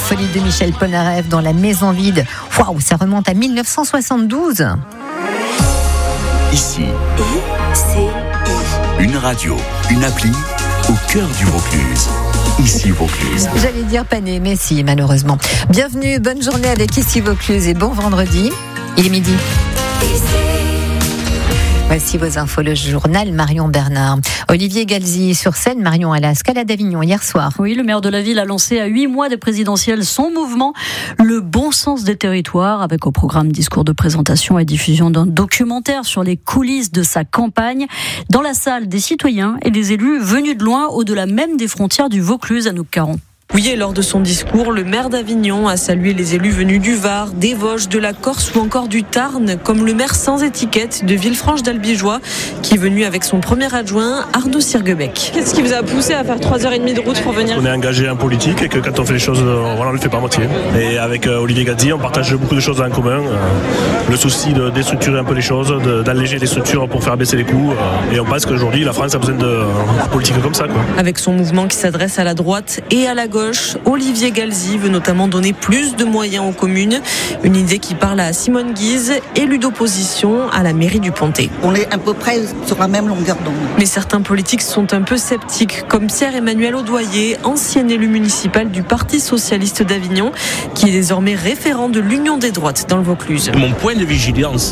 folie de Michel Polnareff dans La Maison Vide. Waouh, ça remonte à 1972. Ici, une radio, une appli au cœur du Vaucluse. Ici Vaucluse. J'allais dire Pané, mais si, malheureusement. Bienvenue, bonne journée avec Ici Vaucluse et bon vendredi. Il est midi. Voici vos infos, le journal Marion Bernard. Olivier Galzi sur scène, Marion à la Scala d'Avignon hier soir. Oui, le maire de la ville a lancé à 8 mois des présidentielles son mouvement Le Bon Sens des Territoires, avec au programme discours de présentation et diffusion d'un documentaire sur les coulisses de sa campagne. Dans la salle, des citoyens et des élus venus de loin, au-delà même des frontières du Vaucluse, Anouk Caron. Oui, et lors de son discours, le maire d'Avignon a salué les élus venus du Var, des Vosges, de la Corse ou encore du Tarn, comme le maire sans étiquette de Villefranche-d'Albigeois, qui est venu avec son premier adjoint, Arnaud Sirguebec. Qu'est-ce qui vous a poussé à faire 3h30 de route pour venir ? On est engagé en politique et que quand on fait les choses, on ne le fait pas à moitié. Et avec Olivier Galzi, on partage beaucoup de choses en commun. Le souci de déstructurer un peu les choses, d'alléger les structures pour faire baisser les coûts. Et on pense qu'aujourd'hui, la France a besoin de politique comme ça, quoi. Avec son mouvement qui s'adresse à la droite et à la gauche, Olivier Galzi veut notamment donner plus de moyens aux communes. Une idée qui parle à Simone Guise, élue d'opposition à la mairie du Pontet. On est à peu près sur la même longueur d'onde. Mais certains politiques sont un peu sceptiques, comme Pierre-Emmanuel Audoyer, ancien élu municipal du Parti Socialiste d'Avignon, qui est désormais référent de l'Union des droites dans le Vaucluse. Mon point de vigilance,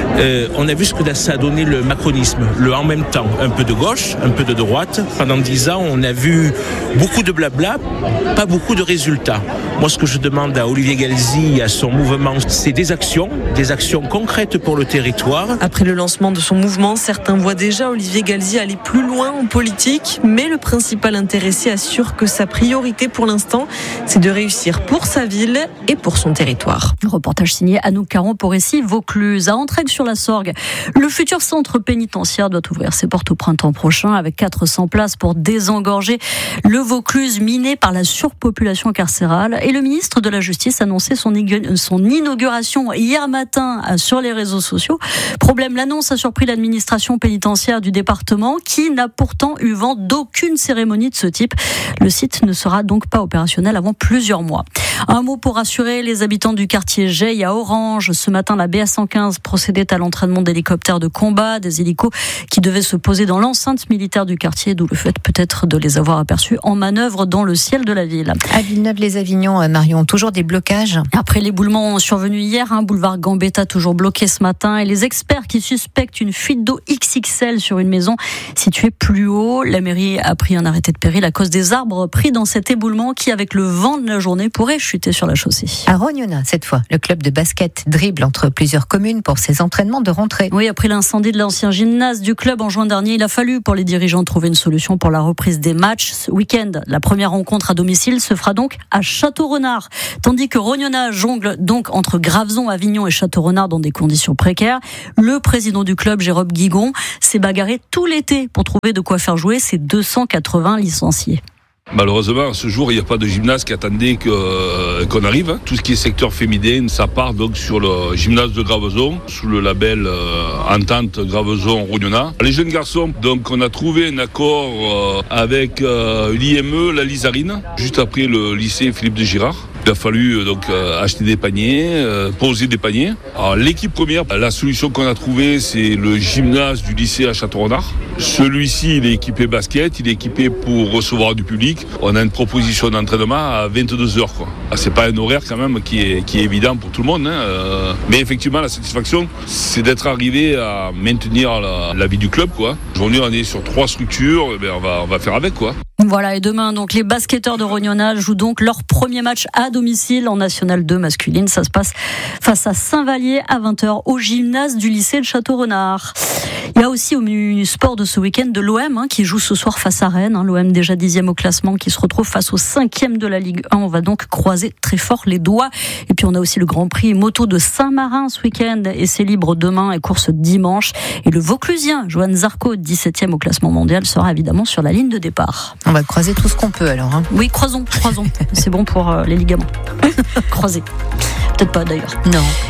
on a vu ce que ça a donné le macronisme, le en même temps, un peu de gauche, un peu de droite. Pendant 10 ans, on a vu beaucoup de blabla, pas beaucoup de résultats. Moi, ce que je demande à Olivier Galzi et à son mouvement, c'est des actions concrètes pour le territoire. Après le lancement de son mouvement, certains voient déjà Olivier Galzi aller plus loin en politique, mais le principal intéressé assure que sa priorité pour l'instant, c'est de réussir pour sa ville et pour son territoire. Reportage signé Anouk Caron pour Ici Vaucluse. À Entraigues-sur-la-Sorgue, le futur centre pénitentiaire doit ouvrir ses portes au printemps prochain avec 400 places pour désengorger le Vaucluse miné par la surpopulation carcérale. Et le ministre de la Justice a annoncé son inauguration hier matin sur les réseaux sociaux. Problème, l'annonce a surpris l'administration pénitentiaire du département qui n'a pourtant eu vent d'aucune cérémonie de ce type. Le site ne sera donc pas opérationnel avant plusieurs mois. Un mot pour rassurer les habitants du quartier Geille à Orange. Ce matin, la BA115 procédait à l'entraînement d'hélicoptères de combat, des hélicos qui devaient se poser dans l'enceinte militaire du quartier, d'où le fait peut-être de les avoir aperçus en manœuvre dans le ciel de la ville. À Villeneuve-les-Avignon, Marion, toujours des blocages. Après l'éboulement survenu hier, boulevard Gambetta toujours bloqué ce matin, et les experts qui suspectent une fuite d'eau XXL sur une maison située plus haut. La mairie a pris un arrêté de péril à cause des arbres pris dans cet éboulement qui, avec le vent de la journée, pourrait chuter sur la chaussée. À Rognona, cette fois, le club de basket dribble entre plusieurs communes pour ses entraînements de rentrée. Oui, après l'incendie de l'ancien gymnase du club en juin dernier, il a fallu pour les dirigeants trouver une solution pour la reprise des matchs. Ce week-end, la première rencontre à domicile se fera donc à Château-Renard, tandis que Rognona jongle donc entre Graveson, Avignon et Château-Renard dans des conditions précaires. Le président du club, Jérôme Guigon, s'est bagarré tout l'été pour trouver de quoi faire jouer ses 280 licenciés. Malheureusement, à ce jour, il n'y a pas de gymnase qui attendait qu'on arrive. Tout ce qui est secteur féminin, ça part donc sur le gymnase de Graveson, sous le label Entente Graveson-Rognona. Les jeunes garçons, donc on a trouvé un accord avec l'IME, la Lizarine, juste après le lycée Philippe de Girard. Il a fallu donc acheter des paniers, poser des paniers. Alors, l'équipe première, la solution qu'on a trouvée, c'est le gymnase du lycée à Château-Renard. Celui-ci, il est équipé basket, il est équipé pour recevoir du public. On a une proposition d'entraînement à 22h, quoi. C'est pas un horaire quand même qui est évident pour tout le monde, hein. Mais effectivement, la satisfaction, c'est d'être arrivé à maintenir la vie du club, quoi. Aujourd'hui, on est sur 3 structures, on va faire avec, quoi. Voilà, et demain, donc, les basketteurs de Rognona jouent donc leur premier match à domicile en National 2 masculine. Ça se passe face à Saint-Vallier à 20h au gymnase du lycée de Château-Renard. Il y a aussi au menu sport de ce week-end de l'OM qui joue ce soir face à Rennes. L'OM déjà 10e au classement qui se retrouve face au 5e de la Ligue 1. On va donc croiser très fort les doigts. Et puis on a aussi le Grand Prix moto de Saint-Marin ce week-end. Essai libre demain et course dimanche. Et le Vauclusien, Johan Zarco, 17e au classement mondial, sera évidemment sur la ligne de départ. On va croiser tout ce qu'on peut alors. Oui, croisons. C'est bon pour les ligaments. Croiser. Peut-être pas d'ailleurs. Non.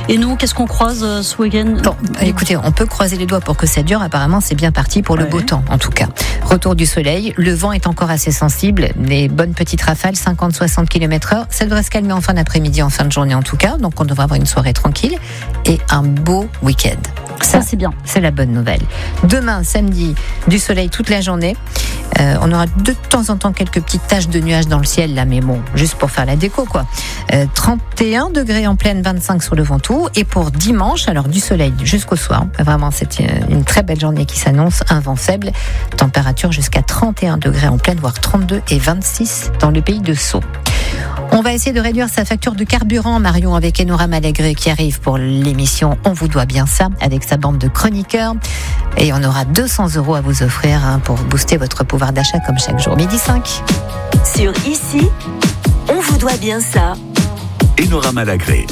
Et nous, qu'est-ce qu'on croise ce week-end? Bon, écoutez, on peut croiser les doigts pour que ça dure. Apparemment, c'est bien parti pour le beau temps, en tout cas. Retour du soleil, le vent est encore assez sensible, des bonnes petites rafales, 50-60 km/h. Ça devrait se calmer en fin d'après-midi, en fin de journée en tout cas. Donc, on devrait avoir une soirée tranquille et un beau week-end. Ça, c'est bien. C'est la bonne nouvelle. Demain, samedi, du soleil toute la journée. On aura de temps en temps quelques petites taches de nuages dans le ciel, là, mais bon, juste pour faire la déco, quoi. 31 degrés en pleine, 25 sur le Ventoux. Et pour dimanche, alors du soleil jusqu'au soir. Vraiment, c'est une très belle journée qui s'annonce. Un vent faible. Température jusqu'à 31 degrés en pleine, voire 32 et 26 dans le pays de Sceaux. On va essayer de réduire sa facture de carburant, Marion, avec Enora Malagré qui arrive pour l'émission On vous doit bien ça, avec sa bande de chroniqueurs. Et on aura 200 € à vous offrir pour booster votre pouvoir d'achat comme chaque jour. 12h05. Sur Ici, on vous doit bien ça. Enora Malagré.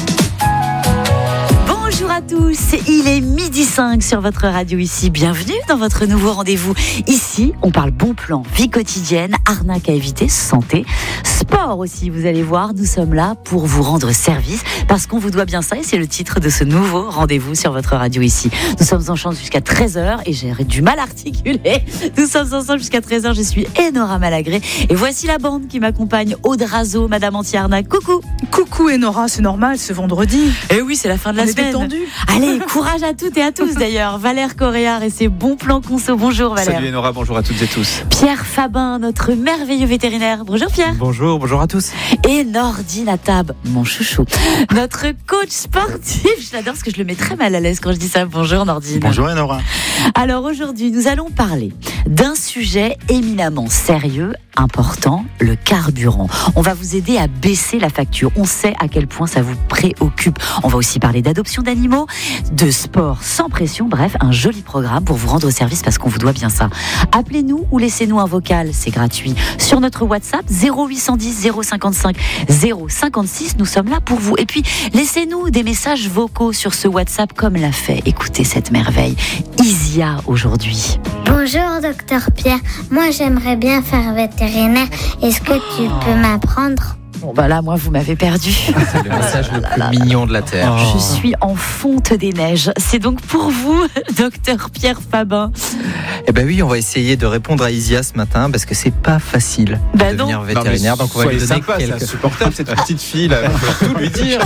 Bonjour à tous, il est 12h05 sur votre radio Ici. Bienvenue dans votre nouveau rendez-vous. Ici, on parle bon plan, vie quotidienne, arnaque à éviter, santé, sport aussi, vous allez voir. Nous sommes là pour vous rendre service parce qu'on vous doit bien ça et c'est le titre de ce nouveau rendez-vous sur votre radio Ici. Nous sommes ensemble jusqu'à 13h et j'ai du mal à articuler. Nous sommes ensemble jusqu'à 13h, je suis Enora Malagré et voici la bande qui m'accompagne. Aude Razo, Madame Anti-Arnaque, coucou. Coucou Enora, c'est normal, c'est vendredi. Eh oui, c'est la fin de la semaine. Allez, courage à toutes et à tous d'ailleurs. Valère Coréard et ses bons plans conso. Bonjour Valère. Salut Enora, bonjour à toutes et tous. Pierre Fabin, notre merveilleux vétérinaire. Bonjour Pierre. Bonjour à tous. Et Nordine Natab, mon chouchou, notre coach sportif. Je l'adore parce que je le mets très mal à l'aise quand je dis ça. Bonjour Nordine. Bonjour Enora. Alors aujourd'hui, nous allons parler d'un sujet éminemment sérieux, important, le carburant. On va vous aider à baisser la facture. On sait à quel point ça vous préoccupe. On va aussi parler d'adoption d'animaux, de sport sans pression, bref, un joli programme pour vous rendre service parce qu'on vous doit bien ça. Appelez-nous ou laissez-nous un vocal, c'est gratuit. Sur notre WhatsApp 0810 055 056, nous sommes là pour vous. Et puis, laissez-nous des messages vocaux sur ce WhatsApp comme l'a fait, écoutez cette merveille, Isia aujourd'hui. Bonjour docteur Pierre, moi j'aimerais bien faire vétérinaire, est-ce que tu peux m'apprendre ? Bon bah là, moi vous m'avez perdu. C'est le message le plus mignon de la Terre. Je suis en fonte des neiges. C'est donc pour vous, docteur Pierre Fabin. Eh ben oui, on va essayer de répondre à Isia ce matin parce que c'est pas facile de devenir vétérinaire. Donc on va lui donner quelques... C'est insupportable cette petite fille là, il faut tout lui dire.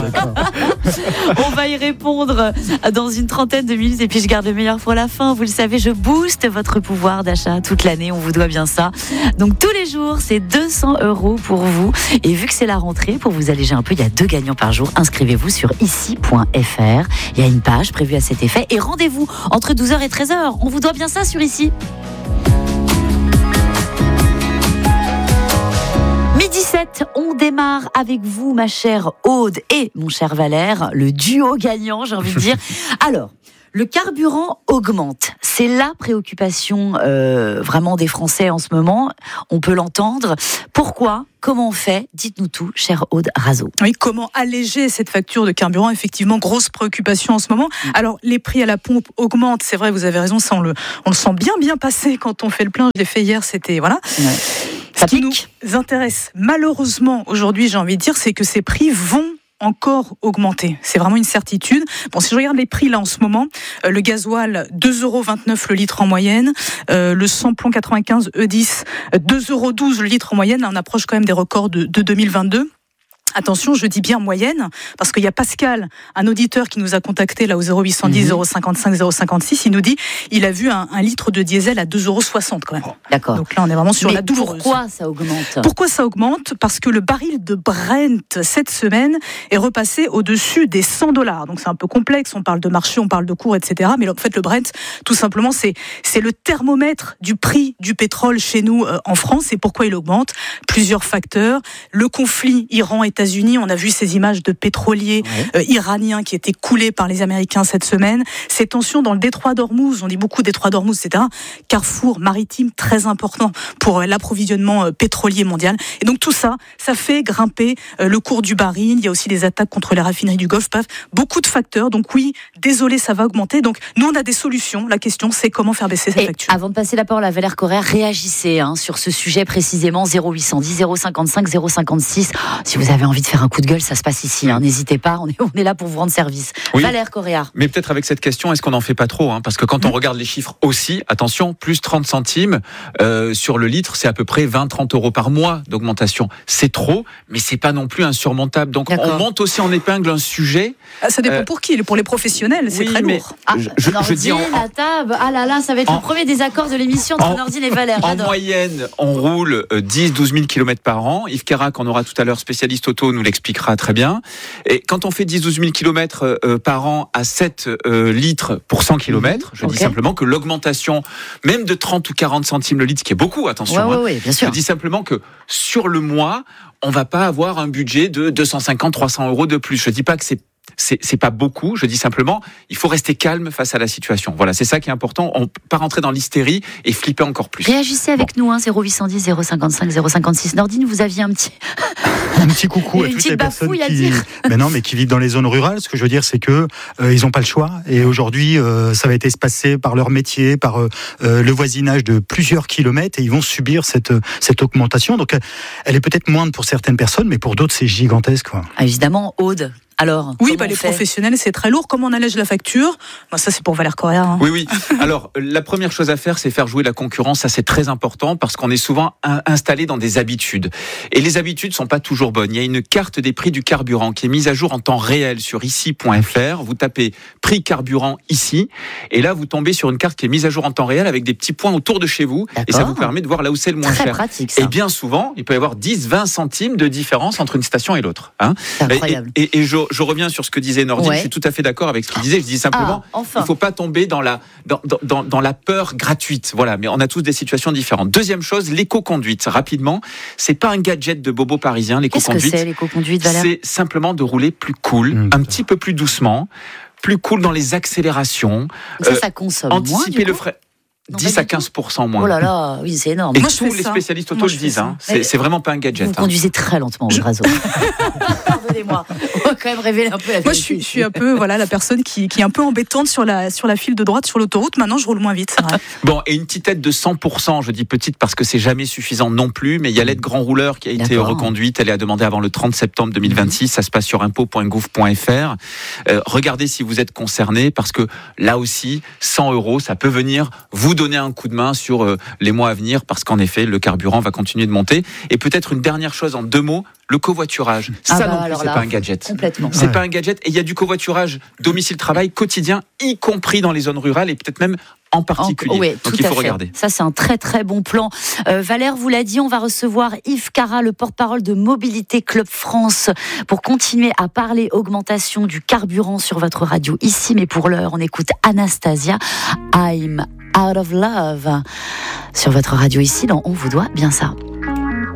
On va y répondre dans une trentaine de minutes et puis je garde le meilleur pour la fin. Vous le savez, je booste votre pouvoir d'achat toute l'année. On vous doit bien ça. Donc tous les jours, c'est 200 € pour vous. Et vu que c'est la rentrée, pour vous alléger un peu, il y a 2 gagnants par jour. Inscrivez-vous sur ici.fr. Il y a une page prévue à cet effet. Et rendez-vous entre 12h et 13h. On vous doit bien ça sur Ici. 12h17, on démarre avec vous, ma chère Aude et mon cher Valère, le duo gagnant, j'ai envie de dire. Alors, le carburant augmente. C'est la préoccupation vraiment des Français en ce moment. On peut l'entendre. Pourquoi ? Comment on fait ? Dites-nous tout, chère Aude Razo. Oui, comment alléger cette facture de carburant ? Effectivement, grosse préoccupation en ce moment. Alors, les prix à la pompe augmentent. C'est vrai, vous avez raison, ça on le sent bien passer quand on fait le plein. Je l'ai fait hier, c'était... Voilà. Ouais. Ce qui nous intéresse malheureusement aujourd'hui, j'ai envie de dire, c'est que ces prix vont encore augmenter. C'est vraiment une certitude. Bon, si je regarde les prix là en ce moment, le gasoil 2,29 € le litre en moyenne, le samplon 95 E10 2,12 € le litre en moyenne. Là, on approche quand même des records de 2022. Attention, je dis bien moyenne, parce qu'il y a Pascal, un auditeur qui nous a contacté là au 0810 055 056, il nous dit il a vu un litre de diesel à 2,60 € quand même. D'accord. Donc là, on est vraiment sur la douloureuse. Pourquoi ça augmente ? Pourquoi ça augmente ? Parce que le baril de Brent, cette semaine, est repassé au-dessus des 100 $. Donc c'est un peu complexe, on parle de marché, on parle de cours, etc. Mais en fait, le Brent, tout simplement, c'est le thermomètre du prix du pétrole chez nous en France. Et pourquoi il augmente ? Plusieurs facteurs. Le conflit Iran-États-Unis, on a vu ces images de pétroliers iraniens qui étaient coulés par les Américains cette semaine. Ces tensions dans le détroit d'Ormuz, on dit beaucoup détroit d'Ormuz, etc. Carrefour maritime très important pour l'approvisionnement pétrolier mondial. Et donc tout ça, ça fait grimper le cours du baril. Il y a aussi des attaques contre les raffineries du Golfe. Bref, beaucoup de facteurs. Donc oui, désolé, ça va augmenter. Donc nous, on a des solutions. La question, c'est comment faire baisser cette facture. Avant de passer la parole à Valère Coréard, réagissez sur ce sujet précisément. 0810 055 056. Si vous avez envie de faire un coup de gueule, ça se passe ici. N'hésitez pas, on est là pour vous rendre service. Oui. Valère Coréard. Mais peut-être avec cette question, est-ce qu'on n'en fait pas trop, parce que quand on regarde les chiffres aussi, attention, plus 30 centimes sur le litre, c'est à peu près 20-30 euros par mois d'augmentation. C'est trop, mais c'est pas non plus insurmontable. Donc on monte aussi en épingle un sujet. Ça dépend pour qui. Pour les professionnels, c'est très lourd. Je dis la table. Ah là là, ça va être le premier désaccord de l'émission entre Nordine et Valère. En moyenne, on roule 10-12 000 km par an. Yves Carac, on aura tout à l'heure, spécialiste auto, nous l'expliquera très bien. Et quand on fait 10-12 000 km par an à 7 litres pour 100 km, je dis simplement que l'augmentation, même de 30 ou 40 centimes le litre, ce qui est beaucoup, attention, bien sûr. Je dis simplement que sur le mois, on va pas avoir un budget de 250-300 euros de plus. Je dis pas que c'est pas beaucoup, je dis simplement, il faut rester calme face à la situation. Voilà, c'est ça qui est important. On ne peut pas rentrer dans l'hystérie et flipper encore plus. Réagissez avec nous, 0810 055 056. Nordine, vous aviez un petit coucou à toutes les personnes qui vivent dans les zones rurales. Ce que je veux dire, c'est que ils n'ont pas le choix. Et aujourd'hui, ça va être espacé par leur métier, par le voisinage de plusieurs kilomètres, et ils vont subir cette augmentation. Donc, elle est peut-être moindre pour certaines personnes, mais pour d'autres, c'est gigantesque. Ah, évidemment, Aude. Alors, oui, les professionnels, c'est très lourd. Comment on allège la facture ? Ça, c'est pour Valère Coréard. Oui. Alors, la première chose à faire, c'est faire jouer la concurrence. Ça, c'est très important parce qu'on est souvent installé dans des habitudes. Et les habitudes sont pas toujours bonnes. Il y a une carte des prix du carburant qui est mise à jour en temps réel sur ici.fr. Vous tapez prix carburant ici. Et là, vous tombez sur une carte qui est mise à jour en temps réel avec des petits points autour de chez vous. D'accord. Et ça vous permet de voir là où c'est le moins très cher. Pratique, ça. Et bien souvent, il peut y avoir 10-20 centimes de différence entre une station et l'autre. C'est incroyable. Et je reviens sur ce que disait Nordine. Je suis tout à fait d'accord avec ce qu'il disait. Je dis simplement, il ne faut pas tomber dans la peur gratuite. Voilà, mais on a tous des situations différentes. Deuxième chose, l'éco-conduite. Rapidement, c'est pas un gadget de bobo parisien. L'éco-conduite, qu'est-ce que c'est, l'éco-conduite, Valère ? C'est simplement de rouler plus cool, un petit peu plus doucement, plus cool dans les accélérations. Ça consomme anticiper moins, le frais. 10 à 15% moins. Oh là là, oui, c'est énorme. Et tous les spécialistes auto le disent. C'est vraiment pas un gadget. Vous conduisez très lentement, votre réseau. Pardonnez-moi. On va quand même révéler un peu la vérité. Moi, je suis un peu la personne qui est un peu embêtante sur la file de droite, sur l'autoroute. Maintenant, je roule moins vite. C'est vrai. Bon, et une petite aide de 100%. Je dis petite parce que c'est jamais suffisant non plus. Mais il y a l'aide grand rouleur qui a été reconduite. Elle est à demander avant le 30 septembre 2026. Ça se passe sur impôt.gouv.fr. Regardez si vous êtes concerné parce que là aussi, 100 €, ça peut venir vous donner un coup de main sur les mois à venir parce qu'en effet, le carburant va continuer de monter. Et peut-être une dernière chose en 2 mots, le covoiturage. Ça non plus, c'est pas un gadget. Complètement. C'est pas un gadget. Et il y a du covoiturage domicile-travail quotidien, y compris dans les zones rurales et peut-être même en particulier. Oui, donc il faut regarder. Ça, c'est un très très bon plan. Valère vous l'a dit, on va recevoir Yves Cara, le porte-parole de Mobilité Club France, pour continuer à parler augmentation du carburant sur votre radio ici. Mais pour l'heure, on écoute Anastasia, I'm Out of Love, sur votre radio ici, dans On vous doit bien ça.